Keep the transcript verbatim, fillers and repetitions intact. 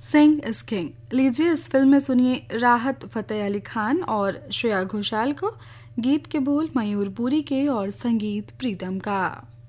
Singh is king. लीजिए इस film में सुनिए राहत फतेह अली खान और श्रेया घोषाल को। गीत के बोल मयूर पुरी के और संगीत प्रीतम का।